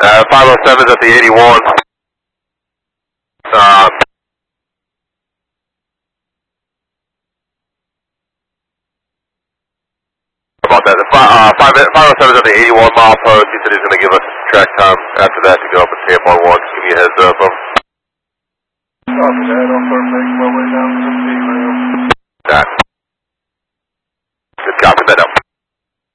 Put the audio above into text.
507's at the 81. About that. 507's at the 81 mile post. He said he's going to give us track time after that to go up and camp on one. Just give me a heads up. Copy that,